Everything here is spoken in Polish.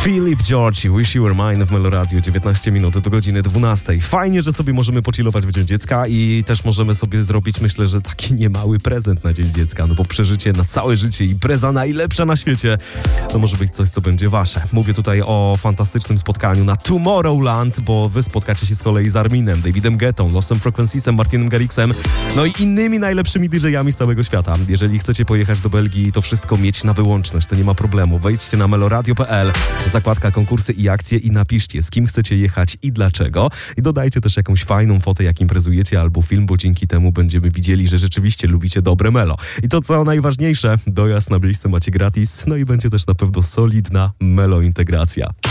Philip George i Wish You Were Mine w Meloradio, 19 minut do godziny 12. Fajnie, że sobie możemy pochillować w Dzień Dziecka i też możemy sobie zrobić, myślę, że taki niemały prezent na Dzień Dziecka, no bo przeżycie na całe życie, impreza najlepsza na świecie, to może być coś, co będzie wasze. Mówię tutaj o fantastycznym spotkaniu na Tomorrowland, bo wy spotkacie się z kolei z Arminem, Davidem Guettą, Losem Frequencysem, Martinem Garrixem, no i innymi najlepszymi DJ-ami z całego świata. Jeżeli chcecie pojechać do Belgii i to wszystko mieć na wyłączność, to nie ma problemu. Wejdźcie na meloradio.pl, zakładka konkursy i akcje i napiszcie, z kim chcecie jechać i dlaczego. I dodajcie też jakąś fajną fotę, jak imprezujecie, albo film, bo dzięki temu będziemy widzieli, że rzeczywiście lubicie dobre melo. I to, co najważniejsze, dojazd na miejsce macie gratis, no i będzie też na pewno solidna melo integracja.